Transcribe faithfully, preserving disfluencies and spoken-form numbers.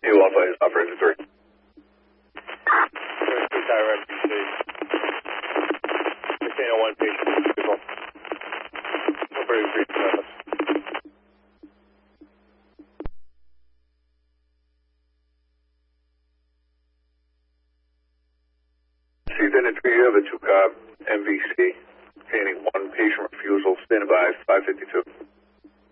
You Alpha is operator three. Tower F B C. Maintain a one patient refusal. Operator three seven. Chief Entry, you have a two-car M V C containing one patient refusal. Stand by, five fifty-two.